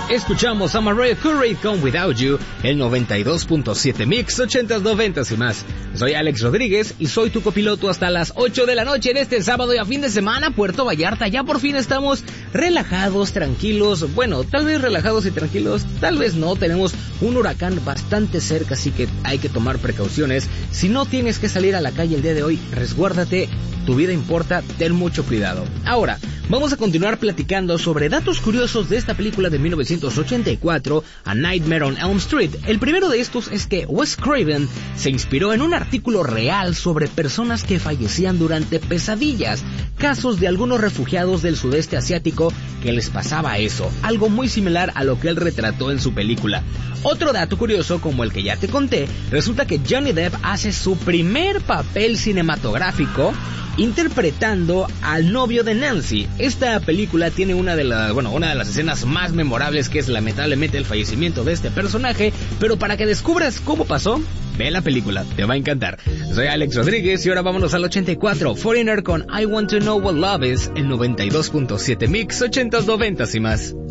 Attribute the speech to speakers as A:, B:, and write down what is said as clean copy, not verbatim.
A: Escuchamos a Mariah Carey con Without You, el 92.7 Mix, 80s, 90s y más. Soy Alex Rodríguez y soy tu copiloto hasta las 8 de la noche en este sábado y a fin de semana, Puerto Vallarta. Ya por fin estamos relajados, tranquilos. Bueno, tal vez relajados y tranquilos, tal vez no. Tenemos un huracán bastante cerca, así que hay que tomar precauciones. Si no tienes que salir a la calle el día de hoy, resguárdate. Tu vida importa, ten mucho cuidado. Ahora, vamos a continuar platicando sobre datos curiosos de esta película de 1984, A Nightmare on Elm Street. El primero de estos es que Wes Craven se inspiró en un artículo real sobre personas que fallecían durante pesadillas, casos de algunos refugiados del sudeste asiático que les pasaba eso, algo muy similar a lo que él retrató en su película. Otro dato curioso, como el que ya te conté, resulta que Johnny Depp hace su primer papel cinematográfico interpretando al novio de Nancy. Esta película tiene una de las escenas más memorables, que es lamentablemente el fallecimiento de este personaje, pero para que descubras cómo pasó, ve la película, te va a encantar. Soy Alex Rodríguez y ahora vámonos al 84, Foreigner con I Want to Know What Love Is, el 92.7 Mix, 80s, 90s y más.